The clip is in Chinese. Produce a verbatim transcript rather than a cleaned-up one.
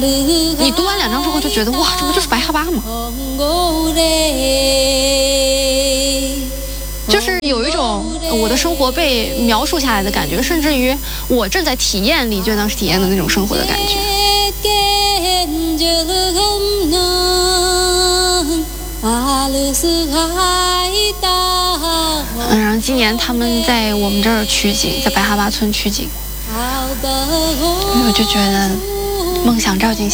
你读完两章之后就觉得哇，这不就是白哈巴吗？就是有一种我的生活被描述下来的感觉，甚至于我正在体验李娟当时体验的那种生活的感觉。嗯，然后今年他们在我们这儿取景，在白哈巴村取景，我就觉得梦想照进